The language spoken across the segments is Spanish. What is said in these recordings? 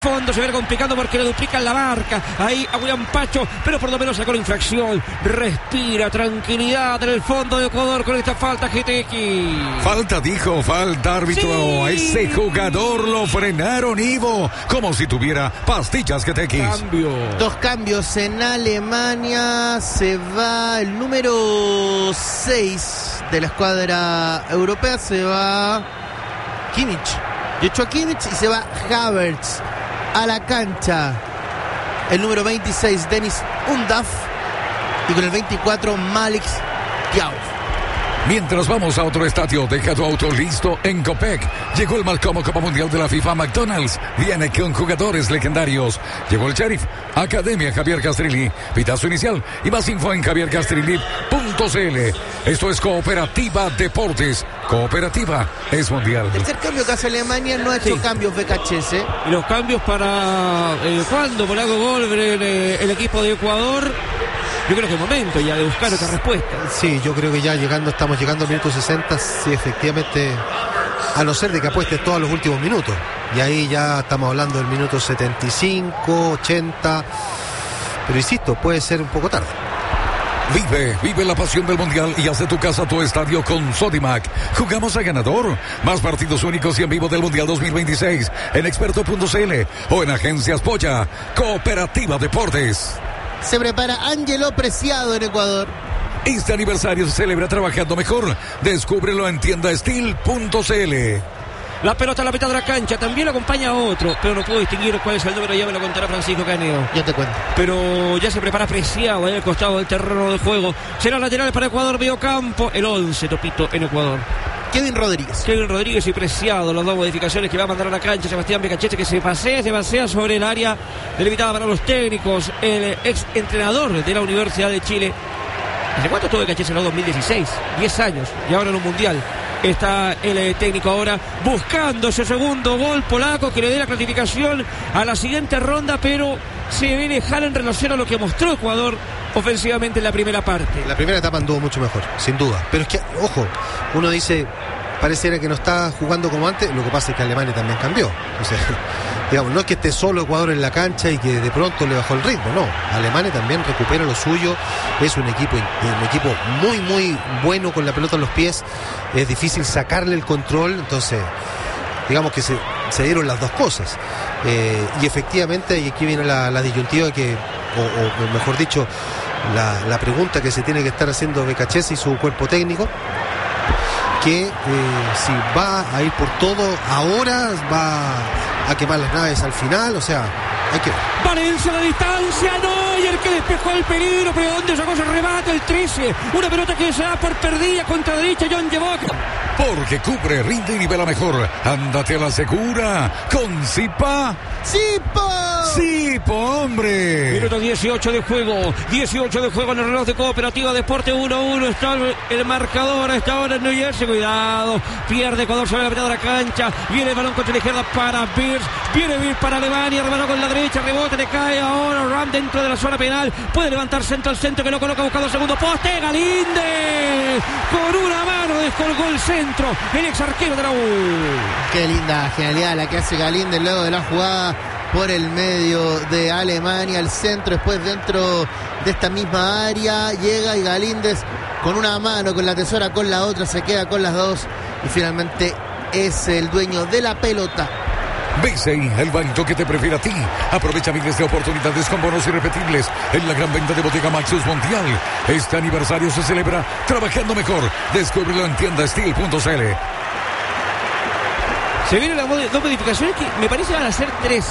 Fondo se ve complicado porque le duplican la marca. Ahí a William Pacho, pero por lo menos sacó la infracción. Respira tranquilidad en el fondo de Ecuador con esta falta GTX. Falta, dijo, falta, árbitro. Sí. A ese jugador lo frenaron, Ivo, como si tuviera pastillas GTX. Cambio. Dos cambios en Alemania. Se va el número 6 de la escuadra europea. Se va Kimmich. Echó a Kimmich y se va Havertz a la cancha. El número 26, Dennis Undav. Y con el 24, Malik Diaw. Mientras vamos a otro estadio, deja tu auto listo en Copec. Llegó el Malcomo Copa Mundial de la FIFA. McDonald's viene con jugadores legendarios. Llegó el Sheriff, Academia Javier Castrilli. Pitazo inicial y más info en javiercastrilli.cl. Esto es Cooperativa Deportes. Cooperativa es mundial. Tercer cambio que hace Alemania, no ha hecho cambios BKHS. Y los cambios para cuando por algo gol el equipo de Ecuador. Yo creo que es momento ya de buscar otra respuesta. Sí, yo creo que ya estamos llegando al minuto 60, sí, efectivamente, a no ser de que apuestes todos los últimos minutos. Y ahí ya estamos hablando del minuto 75, 80, pero insisto, puede ser un poco tarde. Vive la pasión del mundial y hace tu casa tu estadio con Sodimac. Jugamos a ganador. Más partidos únicos y en vivo del mundial 2026 en experto.cl o en Agencias Polla. Cooperativa Deportes. Se prepara Ángelo Preciado en Ecuador. Este aniversario se celebra trabajando mejor. Descúbrelo en tiendaestil.cl. La pelota a la mitad de la cancha, también lo acompaña otro, pero no puedo distinguir cuál es el número, ya me lo contará Francisco Caneo. Ya te cuento. Pero ya se prepara Preciado ahí al costado del terreno de juego. Será lateral para Ecuador, Biocampo, el 11, Topito, en Ecuador. Kevin Rodríguez y Preciado, las dos modificaciones que va a mandar a la cancha Sebastián Becachete, que se pasea sobre el área delimitada para los técnicos. El ex entrenador de la Universidad de Chile. ¿Hace cuánto estuvo Becachete? En el 2016, 10 años, y ahora en un mundial. Está el técnico ahora buscando ese segundo gol polaco que le dé la clasificación a la siguiente ronda, pero se ve lejano en relación a lo que mostró Ecuador ofensivamente en la primera parte. La primera etapa anduvo mucho mejor, sin duda. Pero es que, ojo, uno dice, pareciera que no está jugando como antes. Lo que pasa es que Alemania también cambió. O sea, digamos, no es que esté solo Ecuador en la cancha y que de pronto le bajó el ritmo, no. Alemania también recupera lo suyo. Es un equipo muy, muy bueno con la pelota en los pies. Es difícil sacarle el control. Entonces, digamos que se dieron las dos cosas. Y efectivamente, y aquí viene la disyuntiva que, o mejor dicho, la pregunta que se tiene que estar haciendo Becachese y su cuerpo técnico, que si va a ir por todo ahora, va a quemar las naves al final, o sea, hay que... Valencia a la distancia, Neuer que despejó el peligro, pero ¿dónde sacó ese remate? El 13, una pelota que se da por perdida contra derecha, John Llevó. Porque cubre, rinde y nivela mejor. Ándate a la segura con Zipa. ¡Zipo, hombre! Minuto 18 de juego en el reloj de Cooperativa Deporte. 1-1 está el marcador a esta hora en New Jersey. Cuidado, pierde Ecuador sobre la mitad de la cancha. Viene el balón contra la izquierda para Birz. Viene Birz para Alemania, rebaló con la derecha, rebote, le cae ahora Ram dentro de la zona penal. Puede levantar centro al centro que lo coloca buscando segundo poste. Galíndez con una mano descolgó el centro, el ex arquero de la U. Qué linda genialidad la que hace Galíndez luego de la jugada por el medio de Alemania, el centro, después dentro de esta misma área, llega y Galíndez con una mano, con la tesora, con la otra, se queda con las dos y finalmente es el dueño de la pelota. BCI, el banco que te prefiere a ti. Aprovecha miles de oportunidades con bonos irrepetibles en la gran venta de Bodega Maxus Mundial. Este aniversario se celebra trabajando mejor. Descúbrelo en tiendaestil.cl. Se vienen las dos modificaciones que me parece van a ser 3.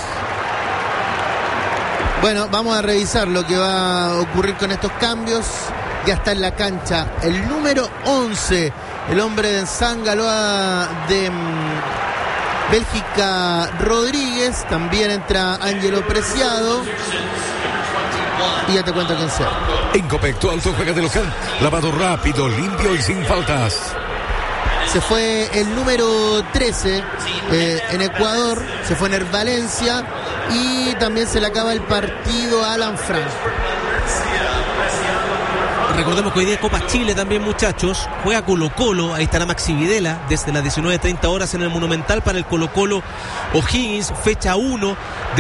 Bueno, vamos a revisar lo que va a ocurrir con estos cambios. Ya está en la cancha el número 11, el hombre de Zangaloa de Bélgica, Rodríguez. También entra Ángelo Preciado. Y ya te cuento quién sea. En Copec, tu auto juega de local. Lavado rápido, limpio y sin faltas. Se fue el número 13 en Ecuador, se fue en Valencia y también se le acaba el partido a Alan Frank. Recordemos que hoy día Copa Chile también, muchachos. Juega Colo-Colo, ahí estará Maxi Videla desde las 19:30 horas en el Monumental para el Colo-Colo O'Higgins, fecha 1 de